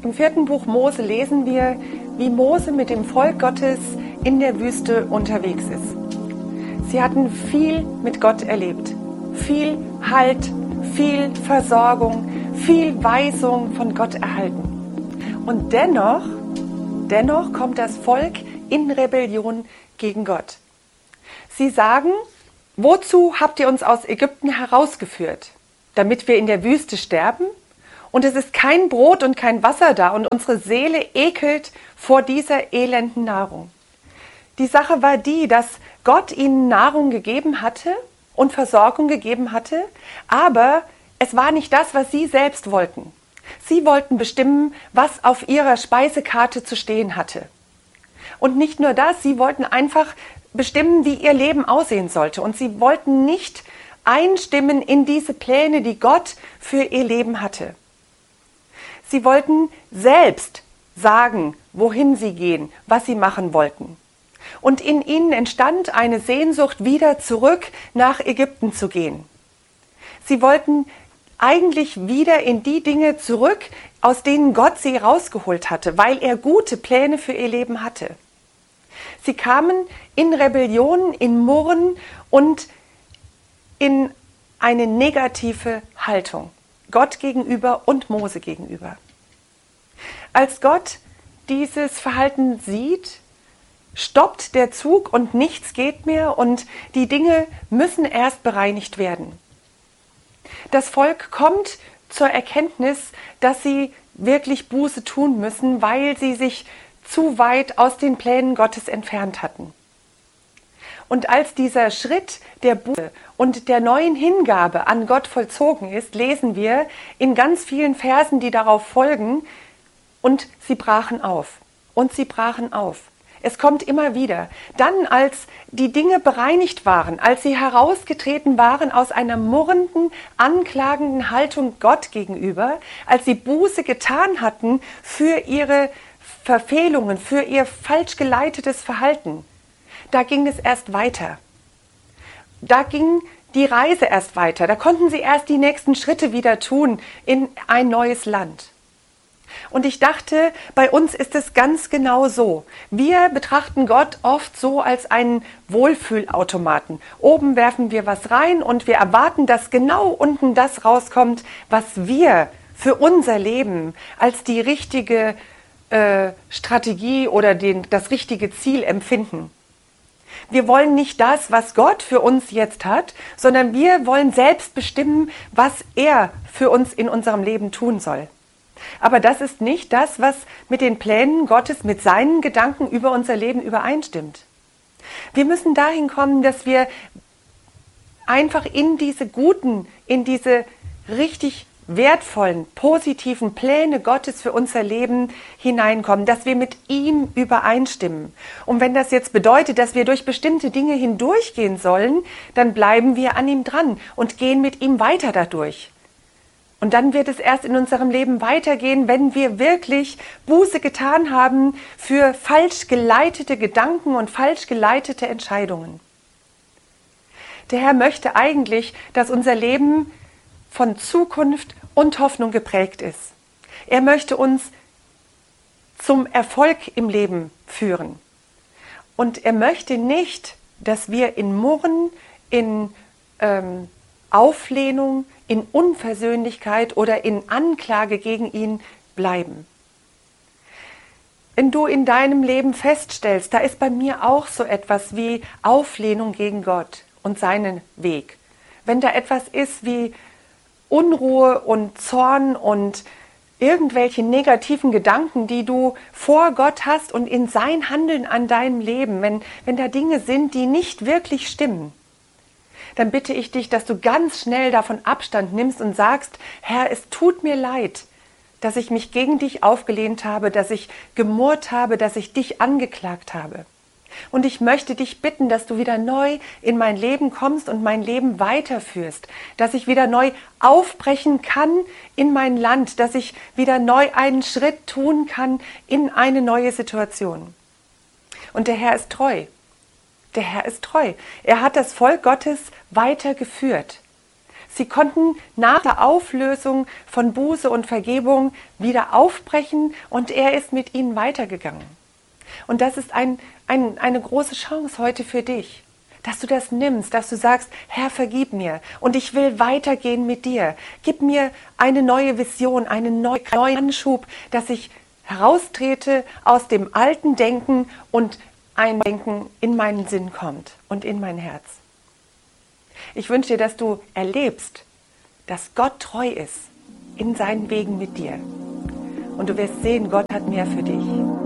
Im 4. Buch Mose lesen wir, wie Mose mit dem Volk Gottes in der Wüste unterwegs ist. Sie hatten viel mit Gott erlebt. Viel Halt, viel Versorgung, viel Weisung von Gott erhalten. Und dennoch kommt das Volk in Rebellion gegen Gott. Sie sagen, wozu habt ihr uns aus Ägypten herausgeführt? Damit wir in der Wüste sterben? Und es ist kein Brot und kein Wasser da und unsere Seele ekelt vor dieser elenden Nahrung. Die Sache war die, dass Gott ihnen Nahrung gegeben hatte und Versorgung gegeben hatte, aber es war nicht das, was sie selbst wollten. Sie wollten bestimmen, was auf ihrer Speisekarte zu stehen hatte. Und nicht nur das, sie wollten einfach bestimmen, wie ihr Leben aussehen sollte. Und sie wollten nicht einstimmen in diese Pläne, die Gott für ihr Leben hatte. Sie wollten selbst sagen, wohin sie gehen, was sie machen wollten. Und in ihnen entstand eine Sehnsucht, wieder zurück nach Ägypten zu gehen. Sie wollten eigentlich wieder in die Dinge zurück, aus denen Gott sie rausgeholt hatte, weil er gute Pläne für ihr Leben hatte. Sie kamen in Rebellion, in Murren und in eine negative Haltung Gott gegenüber und Mose gegenüber. Als Gott dieses Verhalten sieht, stoppt der Zug und nichts geht mehr und die Dinge müssen erst bereinigt werden. Das Volk kommt zur Erkenntnis, dass sie wirklich Buße tun müssen, weil sie sich zu weit aus den Plänen Gottes entfernt hatten. Und als dieser Schritt der Buße und der neuen Hingabe an Gott vollzogen ist, lesen wir in ganz vielen Versen, die darauf folgen, und sie brachen auf. Und sie brachen auf. Es kommt immer wieder. Dann, als die Dinge bereinigt waren, als sie herausgetreten waren aus einer murrenden, anklagenden Haltung Gott gegenüber, als sie Buße getan hatten für ihre Verfehlungen, für ihr falsch geleitetes Verhalten, da ging es erst weiter. Da ging die Reise erst weiter. Da konnten sie erst die nächsten Schritte wieder tun in ein neues Land. Und ich dachte, bei uns ist es ganz genau so. Wir betrachten Gott oft so als einen Wohlfühlautomaten. Oben werfen wir was rein und wir erwarten, dass genau unten das rauskommt, was wir für unser Leben als die richtige Strategie oder das richtige Ziel empfinden. Wir wollen nicht das, was Gott für uns jetzt hat, sondern wir wollen selbst bestimmen, was er für uns in unserem Leben tun soll. Aber das ist nicht das, was mit den Plänen Gottes, mit seinen Gedanken über unser Leben übereinstimmt. Wir müssen dahin kommen, dass wir einfach in diese guten, in diese richtig wertvollen, positiven Pläne Gottes für unser Leben hineinkommen, dass wir mit ihm übereinstimmen. Und wenn das jetzt bedeutet, dass wir durch bestimmte Dinge hindurchgehen sollen, dann bleiben wir an ihm dran und gehen mit ihm weiter dadurch. Und dann wird es erst in unserem Leben weitergehen, wenn wir wirklich Buße getan haben für falsch geleitete Gedanken und falsch geleitete Entscheidungen. Der Herr möchte eigentlich, dass unser Leben von Zukunft und Hoffnung geprägt ist. Er möchte uns zum Erfolg im Leben führen. Und er möchte nicht, dass wir in Murren, in Auflehnung, in Unversöhnlichkeit oder in Anklage gegen ihn bleiben. Wenn du in deinem Leben feststellst, da ist bei mir auch so etwas wie Auflehnung gegen Gott und seinen Weg. Wenn da etwas ist wie Unruhe und Zorn und irgendwelche negativen Gedanken, die du vor Gott hast und in sein Handeln an deinem Leben, wenn da Dinge sind, die nicht wirklich stimmen, dann bitte ich dich, dass du ganz schnell davon Abstand nimmst und sagst, Herr, es tut mir leid, dass ich mich gegen dich aufgelehnt habe, dass ich gemurrt habe, dass ich dich angeklagt habe. Und ich möchte dich bitten, dass du wieder neu in mein Leben kommst und mein Leben weiterführst, dass ich wieder neu aufbrechen kann in mein Land, dass ich wieder neu einen Schritt tun kann in eine neue Situation. Und der Herr ist treu. Der Herr ist treu. Er hat das Volk Gottes weitergeführt. Sie konnten nach der Auflösung von Buße und Vergebung wieder aufbrechen und er ist mit ihnen weitergegangen. Und das ist eine große Chance heute für dich, dass du das nimmst, dass du sagst, Herr, vergib mir und ich will weitergehen mit dir. Gib mir eine neue Vision, einen neuen Anschub, dass ich heraustrete aus dem alten Denken und ein Denken in meinen Sinn kommt und in mein Herz. Ich wünsche dir, dass du erlebst, dass Gott treu ist in seinen Wegen mit dir. Und du wirst sehen, Gott hat mehr für dich.